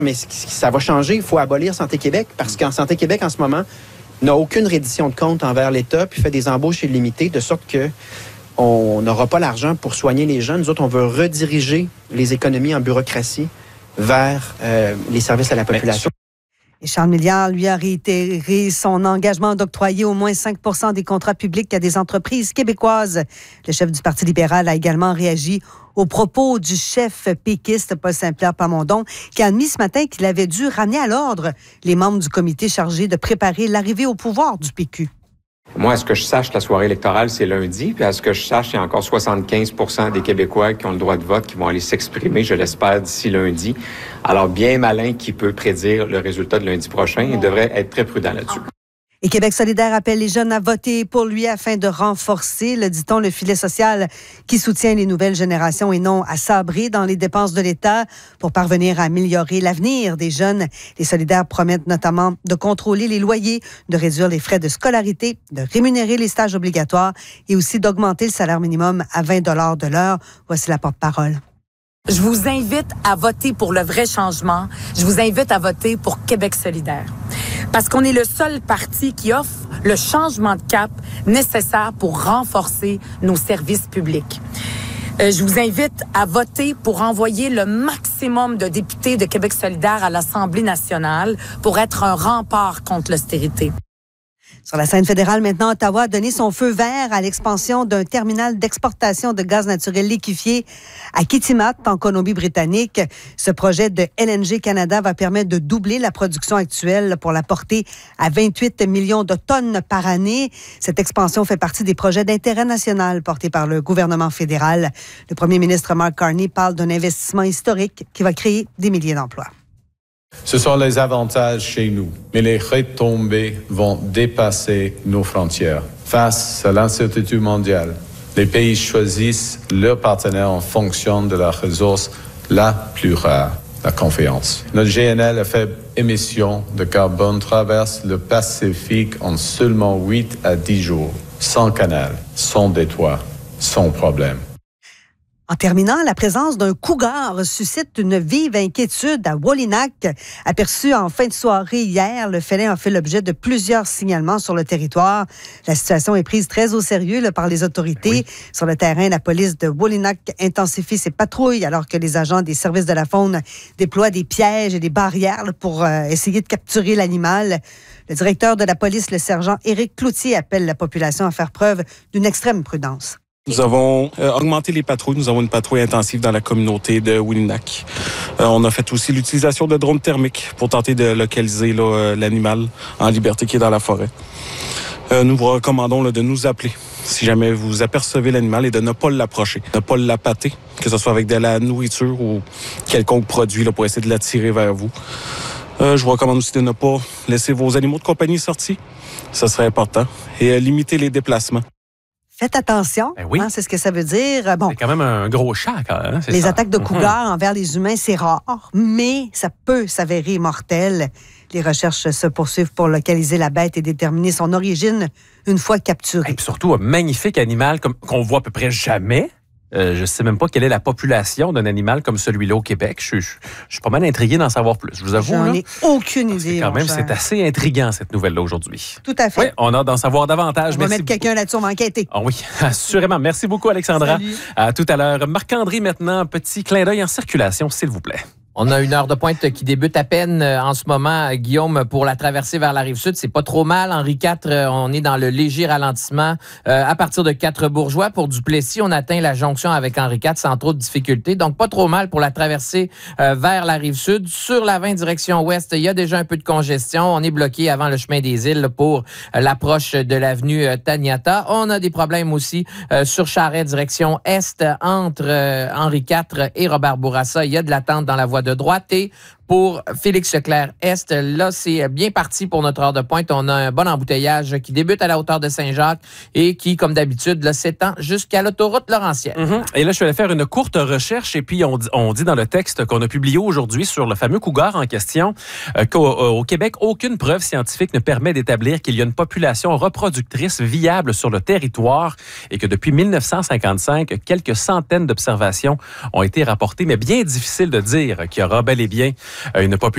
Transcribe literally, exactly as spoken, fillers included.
Mais ça va changer. Il faut abolir Santé Québec parce qu'en Santé Québec, en ce moment, n'a aucune reddition de compte envers l'État puis fait des embauches illimitées de sorte que on n'aura pas l'argent pour soigner les gens. Nous autres, on veut rediriger les économies en bureaucratie vers euh, les services à la population. Et Charles Milliard, lui, a réitéré son engagement d'octroyer au moins cinq pour cent des contrats publics à des entreprises québécoises. Le chef du Parti libéral a également réagi aux propos du chef péquiste Paul Saint-Pierre Plamondon, qui a admis ce matin qu'il avait dû ramener à l'ordre les membres du comité chargé de préparer l'arrivée au pouvoir du P Q. Moi, à ce que je sache, la soirée électorale, c'est lundi. Puis à ce que je sache, il y a encore soixante-quinze pour cent des Québécois qui ont le droit de vote qui vont aller s'exprimer, je l'espère, d'ici lundi. Alors, bien malin qui peut prédire le résultat de lundi prochain. Il devrait être très prudent là-dessus. Et Québec solidaire appelle les jeunes à voter pour lui afin de renforcer, le dit-on, le filet social qui soutient les nouvelles générations et non à sabrer dans les dépenses de l'État pour parvenir à améliorer l'avenir des jeunes. Les solidaires promettent notamment de contrôler les loyers, de réduire les frais de scolarité, de rémunérer les stages obligatoires et aussi d'augmenter le salaire minimum à vingt dollars de l'heure. Voici la porte-parole. Je vous invite à voter pour le vrai changement. Je vous invite à voter pour Québec solidaire. Parce qu'on est le seul parti qui offre le changement de cap nécessaire pour renforcer nos services publics. Euh, je vous invite à voter pour envoyer le maximum de députés de Québec solidaire à l'Assemblée nationale pour être un rempart contre l'austérité. Sur la scène fédérale, maintenant, Ottawa a donné son feu vert à l'expansion d'un terminal d'exportation de gaz naturel liquéfié à Kitimat, en Colombie-Britannique. Ce projet de L N G Canada va permettre de doubler la production actuelle pour la porter à vingt-huit millions de tonnes par année. Cette expansion fait partie des projets d'intérêt national portés par le gouvernement fédéral. Le premier ministre Mark Carney parle d'un investissement historique qui va créer des milliers d'emplois. Ce sont les avantages chez nous, mais les retombées vont dépasser nos frontières. Face à l'incertitude mondiale, les pays choisissent leurs partenaires en fonction de la ressource la plus rare, la confiance. Notre G N L à faible émission de carbone traverse le Pacifique en seulement huit à dix jours, sans canal, sans détroit, sans problème. En terminant, la présence d'un cougar suscite une vive inquiétude à Wolinak. Aperçu en fin de soirée hier, le félin a fait l'objet de plusieurs signalements sur le territoire. La situation est prise très au sérieux là, par les autorités. Oui. Sur le terrain, la police de Wolinak intensifie ses patrouilles alors que les agents des services de la faune déploient des pièges et des barrières là, pour euh, essayer de capturer l'animal. Le directeur de la police, le sergent Éric Cloutier, appelle la population à faire preuve d'une extrême prudence. Nous avons euh, augmenté les patrouilles. Nous avons une patrouille intensive dans la communauté de Wolinak. Euh, on a fait aussi l'utilisation de drones thermiques pour tenter de localiser là, euh, l'animal en liberté qui est dans la forêt. Euh, nous vous recommandons là, de nous appeler si jamais vous apercevez l'animal et de ne pas l'approcher, de ne pas l'appâter, que ce soit avec de la nourriture ou quelconque produit là, pour essayer de l'attirer vers vous. Euh, je vous recommande aussi de ne pas laisser vos animaux de compagnie sortis. Ça serait important. Et euh, limiter les déplacements. Faites attention, ben oui. hein, c'est ce que ça veut dire. Bon, c'est quand même un gros chat. Hein, les ça. attaques de cougars mm-hmm. envers les humains, c'est rare, mais ça peut s'avérer mortel. Les recherches se poursuivent pour localiser la bête et déterminer son origine une fois capturée. Et puis surtout, un magnifique animal comme, qu'on voit à peu près jamais. Euh, je ne sais même pas quelle est la population d'un animal comme celui-là au Québec. Je, je, je suis pas mal intrigué d'en savoir plus, je vous avoue. J'en là. ai aucune Parce idée. que quand même, cher. c'est assez intriguant, cette nouvelle-là, aujourd'hui. Tout à fait. Oui, on a d'en savoir davantage. On va Merci mettre quelqu'un là-dessus, on va enquêter. Oh oui, assurément. Merci beaucoup, Alexandra. Salut. À tout à l'heure. Marc-André, maintenant, petit clin d'œil en circulation, s'il vous plaît. On a une heure de pointe qui débute à peine en ce moment, Guillaume, pour la traversée vers la Rive-Sud. C'est pas trop mal. Henri quatre, on est dans le léger ralentissement euh, à partir de Quatre-Bourgeois. Pour Duplessis, on atteint la jonction avec Henri quatre sans trop de difficultés. Donc, pas trop mal pour la traversée euh, vers la Rive-Sud. Sur la vingt direction ouest, il y a déjà un peu de congestion. On est bloqué avant le chemin des îles pour euh, l'approche de l'avenue euh, Taniata. On a des problèmes aussi euh, sur Charest direction est entre euh, Henri quatre et Robert Bourassa. Il y a de l'attente dans la voie de droite et pour Félix Leclerc-Est, là, c'est bien parti pour notre heure de pointe. On a un bon embouteillage qui débute à la hauteur de Saint-Jacques et qui, comme d'habitude, là, s'étend jusqu'à l'autoroute Laurentienne. Mm-hmm. Et là, je suis allé faire une courte recherche et puis on dit, on dit dans le texte qu'on a publié aujourd'hui sur le fameux cougar en question euh, qu'au au Québec, aucune preuve scientifique ne permet d'établir qu'il y a une population reproductrice viable sur le territoire et que depuis mille neuf cent cinquante-cinq, quelques centaines d'observations ont été rapportées, mais bien difficile de dire qu'il y aura bel et bien une population